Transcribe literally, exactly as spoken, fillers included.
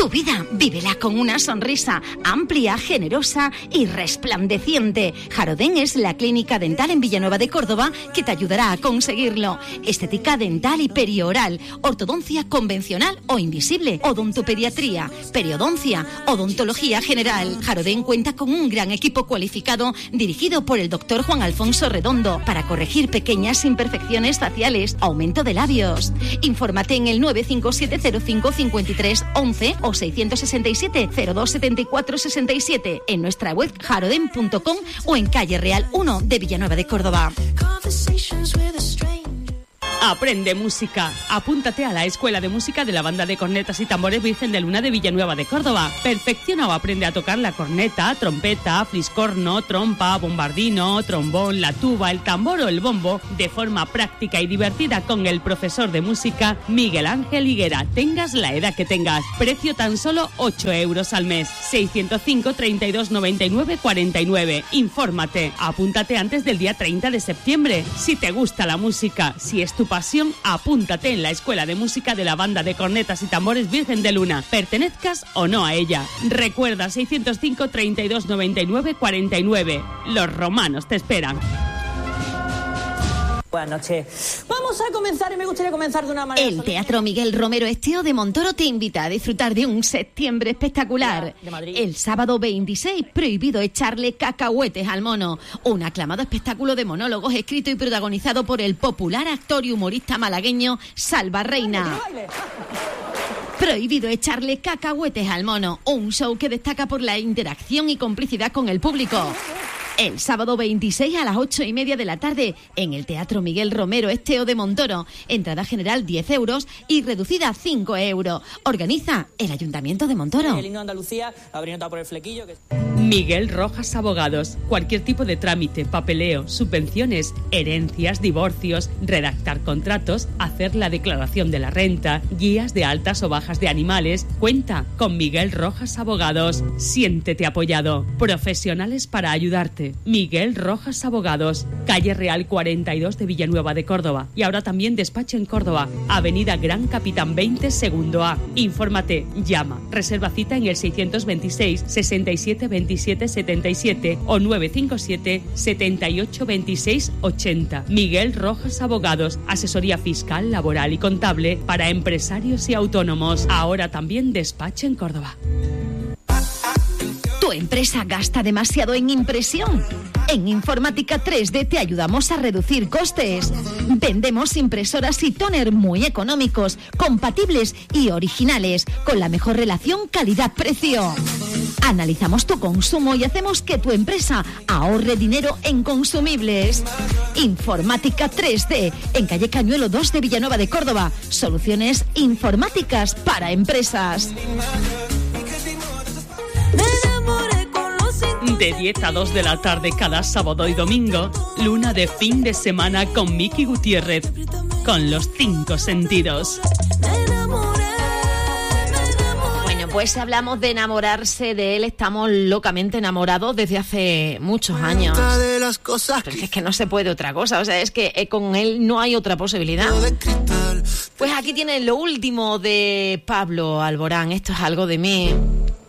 Tu vida, vívela con una sonrisa amplia, generosa y resplandeciente. Jarodén es la clínica dental en Villanueva de Córdoba que te ayudará a conseguirlo. Estética dental y perioral, ortodoncia convencional o invisible, odontopediatría, periodoncia, odontología general. Jarodén cuenta con un gran equipo cualificado dirigido por el doctor Juan Alfonso Redondo para corregir pequeñas imperfecciones faciales, aumento de labios. Infórmate en el nueve cinco siete cero cinco cinco tres once o seiscientos sesenta y siete cero dos setenta y cuatro sesenta y siete en nuestra web jarodén punto com o en calle Real uno de Villanueva de Córdoba. Aprende música. Apúntate a la Escuela de Música de la Banda de Cornetas y Tambores Virgen de Luna de Villanueva de Córdoba. Perfecciona o aprende a tocar la corneta, trompeta, fliscorno, trompa, bombardino, trombón, la tuba, el tambor o el bombo de forma práctica y divertida con el profesor de música Miguel Ángel Higuera. Tengas la edad que tengas. Precio tan solo ocho euros al mes. seiscientos cinco, treinta y dos, noventa y nueve, cuarenta y nueve. Infórmate. Apúntate antes del día treinta de septiembre. Si te gusta la música, si es tu pasión, apúntate en la Escuela de Música de la Banda de Cornetas y Tambores Virgen de Luna, pertenezcas o no a ella. Recuerda, seiscientos cinco, treinta y dos, noventa y nueve, cuarenta y nueve. Los romanos te esperan. Buenas noches. Vamos a comenzar y me gustaría comenzar de una manera... El Teatro Miguel Romero Esteo de Montoro te invita a disfrutar de un septiembre espectacular. De Madrid. El sábado veintiséis, prohibido echarle cacahuetes al mono. Un aclamado espectáculo de monólogos escrito y protagonizado por el popular actor y humorista malagueño Salva Reina. Prohibido echarle cacahuetes al mono. Un show que destaca por la interacción y complicidad con el público. El sábado veintiséis a las ocho y media de la tarde en el Teatro Miguel Romero Esteo de Montoro. Entrada general diez euros y reducida a cinco euros. Organiza el Ayuntamiento de Montoro. El himno de Andalucía, habría por el flequillo. Que... Miguel Rojas Abogados. Cualquier tipo de trámite, papeleo, subvenciones, herencias, divorcios, redactar contratos, hacer la declaración de la renta, guías de altas o bajas de animales. Cuenta con Miguel Rojas Abogados. Siéntete apoyado. Profesionales para ayudarte. Miguel Rojas Abogados, calle Real cuarenta y dos de Villanueva de Córdoba. Y ahora también despacho en Córdoba, avenida Gran Capitán veinte, segundo A. Infórmate, llama, reserva cita en el seiscientos veintiséis, sesenta y siete, veintisiete, setenta y siete o nueve cinco siete, setenta y ocho, veintiséis, ochenta. Miguel Rojas Abogados, asesoría fiscal, laboral y contable para empresarios y autónomos. Ahora también despacho en Córdoba. ¿Tu empresa gasta demasiado en impresión? En Informática tres D te ayudamos a reducir costes. Vendemos impresoras y tóner muy económicos, compatibles y originales, con la mejor relación calidad-precio. Analizamos tu consumo y hacemos que tu empresa ahorre dinero en consumibles. Informática tres D, en calle Cañuelo dos de Villanueva de Córdoba. Soluciones informáticas para empresas. De diez a dos de la tarde cada sábado y domingo, luna de fin de semana con Miki Gutiérrez, con los cinco sentidos. Bueno, pues si hablamos de enamorarse de él, estamos locamente enamorados desde hace muchos años. Pero es que no se puede otra cosa, o sea, es que eh, con él no hay otra posibilidad. Pues aquí tienen lo último de Pablo Alborán, Esto es algo de mí.